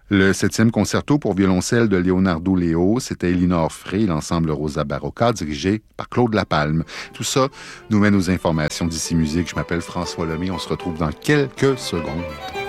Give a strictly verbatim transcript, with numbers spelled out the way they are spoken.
Le septième concerto pour violoncelle de Leonardo Leo, c'était Elinor Frey, l'ensemble Rosa Barocca, dirigé par Claude Lapalme. Tout ça nous mène aux informations d'Ici Musique. Je m'appelle François Lemay. On se retrouve dans quelques secondes.